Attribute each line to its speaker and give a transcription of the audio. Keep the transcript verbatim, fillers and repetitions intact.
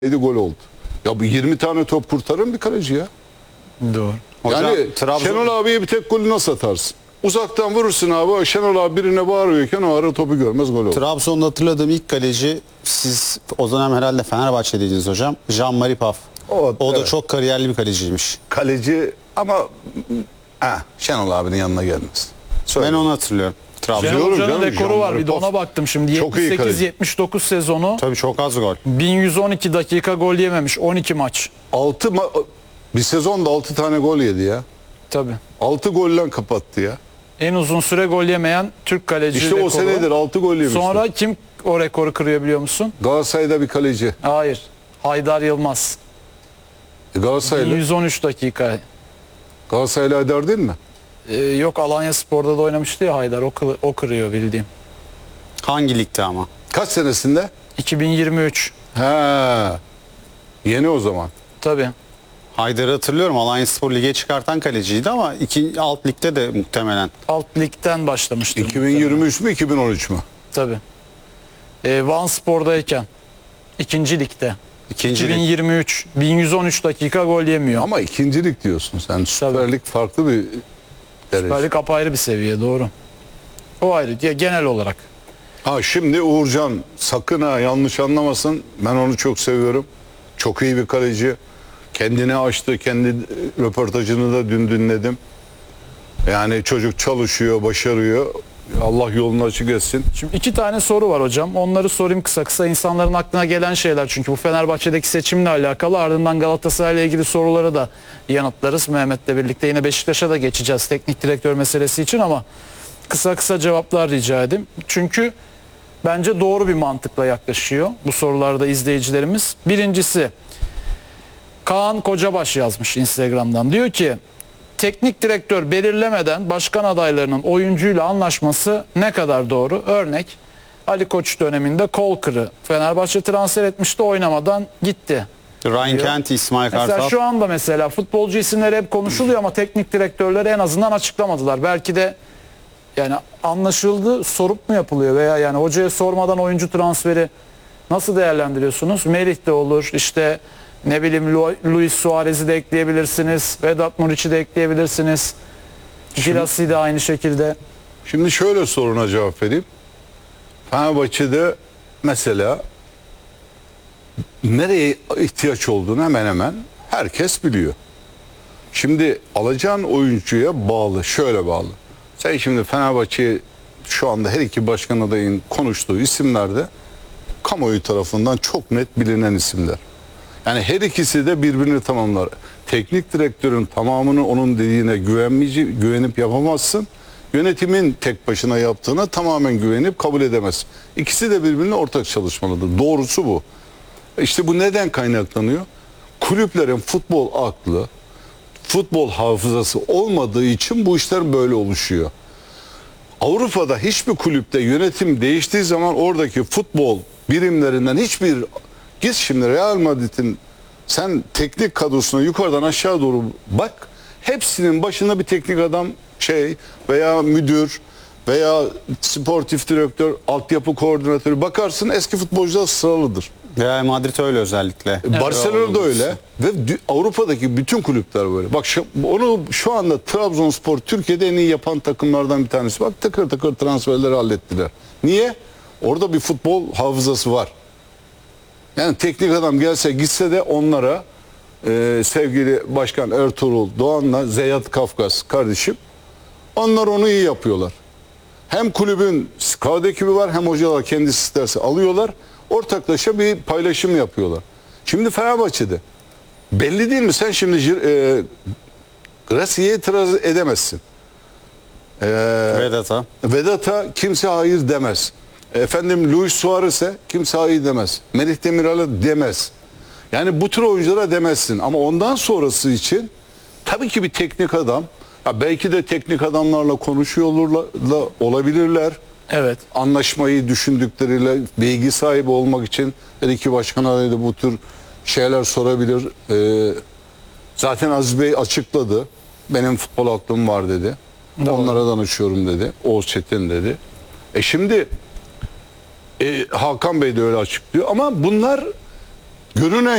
Speaker 1: yedi gol oldu. Ya bu yirmi tane top kurtarın bir kaleci ya.
Speaker 2: Doğru.
Speaker 1: Yani
Speaker 3: Hocam, Trabzon...
Speaker 1: Şenol abiye bir tek golü nasıl atarsın? Uzaktan vurursun abi. Şenol abi birine bağırıyorken o ara topu görmez, gol olur.
Speaker 3: Trabzon'da hatırladığım ilk kaleci, siz o dönem herhalde Fenerbahçe'deydiniz hocam. Jean-Marie Paf. O, o
Speaker 1: evet.
Speaker 3: da çok kariyerli bir kaleciymiş.
Speaker 1: Kaleci ama ha, Şenol abinin yanına gelmez. Söyle.
Speaker 3: Ben onu hatırlıyorum. Trabzon.
Speaker 2: Şenol
Speaker 1: Biliyorum
Speaker 2: Hoca'nın
Speaker 1: canım,
Speaker 2: rekoru var,
Speaker 1: Jean-Marie
Speaker 2: bir de
Speaker 1: Paf.
Speaker 2: ona baktım şimdi.
Speaker 1: Çok iyi
Speaker 2: yetmiş sekiz
Speaker 1: kaleci.
Speaker 2: yetmiş dokuz sezonu
Speaker 3: Tabii çok az gol.
Speaker 2: bin yüz on iki dakika gol yememiş, on iki maç.
Speaker 1: altı ma- bir sezonda altı tane gol yedi ya.
Speaker 2: Tabii.
Speaker 1: altı golle kapattı ya.
Speaker 2: En uzun süre gol yemeyen Türk kaleci
Speaker 1: İşte
Speaker 2: rekoru.
Speaker 1: o senedir altı gol yemişti.
Speaker 2: Sonra kim o rekoru kırıyor biliyor musun?
Speaker 1: Galatasaray'da bir kaleci.
Speaker 2: Hayır. Haydar Yılmaz.
Speaker 1: E, Galatasaray'la.
Speaker 2: yüz on üç dakika.
Speaker 1: Galatasaray'la Haydar değil mi?
Speaker 2: Ee, yok, Alanya Spor'da da oynamıştı ya Haydar. O, kı- o kırıyor bildiğim.
Speaker 3: Hangi ligde ama?
Speaker 1: Kaç senesinde?
Speaker 2: iki bin yirmi üç.
Speaker 1: He. Yeni o zaman.
Speaker 2: Tabii.
Speaker 3: Haydar'ı hatırlıyorum. Alanyaspor lige çıkartan kaleciydi ama iki alt ligde de muhtemelen.
Speaker 2: Alt ligden başlamıştı.
Speaker 1: iki bin yirmi üç mü iki bin on üç mü?
Speaker 2: Tabii. Ee, Van Spor'dayken ikinci ligde.
Speaker 3: İkinci lig.
Speaker 2: iki bin yirmi üç. bin yüz on üç dakika gol yemiyor.
Speaker 1: Ama ikincilik diyorsun sen. Süper Lig farklı bir derece.
Speaker 2: Süper Lig apayrı bir seviye, doğru. O ayrı. Ya, genel olarak.
Speaker 1: Ha şimdi Uğurcan sakın ha yanlış anlamasın. Ben onu çok seviyorum. Çok iyi bir kaleci. Kendini açtı. Kendi röportajını da dün dinledim. Yani çocuk çalışıyor, başarıyor. Allah yolunu açık etsin.
Speaker 2: Şimdi iki tane soru var hocam. Onları sorayım kısa kısa. İnsanların aklına gelen şeyler çünkü bu Fenerbahçe'deki seçimle alakalı. Ardından Galatasaray'la ilgili soruları da yanıtlarız. Mehmet'le birlikte yine Beşiktaş'a da geçeceğiz teknik direktör meselesi için ama kısa kısa cevaplar rica edeyim. Çünkü bence doğru bir mantıkla yaklaşıyor bu sorularda izleyicilerimiz. Birincisi, Kaan Kocabaş yazmış Instagram'dan. Diyor ki, teknik direktör belirlemeden başkan adaylarının oyuncuyla anlaşması ne kadar doğru? Örnek, Ali Koç döneminde kol kırı. Fenerbahçe transfer etmişti, oynamadan gitti.
Speaker 3: Ryan
Speaker 2: diyor.
Speaker 3: Kent, İsmail
Speaker 2: Mesela
Speaker 3: Kartal.
Speaker 2: şu anda mesela futbolcu isimleri hep konuşuluyor ama teknik direktörleri en azından açıklamadılar. Belki de yani anlaşıldı, sorup mu yapılıyor veya yani hocaya sormadan oyuncu transferi nasıl değerlendiriyorsunuz? Merih de olur, işte ne bileyim Luis Suarez'i de ekleyebilirsiniz, Vedat Muriç'i de ekleyebilirsiniz. Girassi de aynı şekilde.
Speaker 1: Şimdi şöyle soruna cevap vereyim. Fenerbahçe'de mesela nereye ihtiyaç olduğunu hemen hemen herkes biliyor. Şimdi alacağın oyuncuya bağlı, şöyle bağlı. Sen şimdi Fenerbahçe şu anda her iki başkan adayın konuştuğu isimlerde kamuoyu tarafından çok net bilinen isimler. Yani her ikisi de birbirini tamamlar. Teknik direktörün tamamını onun dediğine güvenmeyece güvenip yapamazsın. Yönetimin tek başına yaptığına tamamen güvenip kabul edemez. İkisi de birbirine ortak çalışmalıdır. Doğrusu bu. İşte bu neden kaynaklanıyor? Kulüplerin futbol aklı, futbol hafızası olmadığı için bu işler böyle oluşuyor. Avrupa'da hiçbir kulüpte yönetim değiştiği zaman oradaki futbol birimlerinden hiçbir, git şimdi Real Madrid'in sen teknik kadrosuna yukarıdan aşağı doğru bak, hepsinin başında bir teknik adam şey veya müdür veya sportif direktör, altyapı koordinatörü, bakarsın eski futbolcular sıralıdır.
Speaker 3: Real Madrid öyle özellikle.
Speaker 1: Barcelona'da öyle ve Avrupa'daki bütün kulüpler böyle. Bak şu, onu şu anda Trabzonspor Türkiye'de en iyi yapan takımlardan bir tanesi. Bak takır takır transferleri hallettiler. Niye? Orada bir futbol hafızası var. Yani teknik adam gelse gitse de onlara e, sevgili Başkan Ertuğrul Doğan'la Zeyat Kafkas kardeşim, onlar onu iyi yapıyorlar. Hem kulübün scout ekibi var hem hocalar kendisi isterse alıyorlar. Ortaklaşa bir paylaşım yapıyorlar. Şimdi Fenerbahçe'de belli değil mi? Sen şimdi e, Grassi'ye itiraz edemezsin. E,
Speaker 3: Vedat'a.
Speaker 1: Vedat'a kimse hayır demez. Efendim Luis Suarez'e kimse hayır demez. Melih Demiral'a demez. Yani bu tür oyunculara demezsin. Ama ondan sonrası için tabii ki bir teknik adam, ya belki de teknik adamlarla konuşuyorlar olabilirler.
Speaker 2: Evet.
Speaker 1: Anlaşmayı düşündükleriyle bilgi sahibi olmak için her iki başkan adayı da bu tür şeyler sorabilir. Ee, zaten Aziz Bey açıkladı. Benim futbol aklım var dedi. Doğru. Onlara danışıyorum dedi. Oğuz Çetin dedi. E şimdi e, Hakan Bey de öyle açıklıyor ama bunlar görünen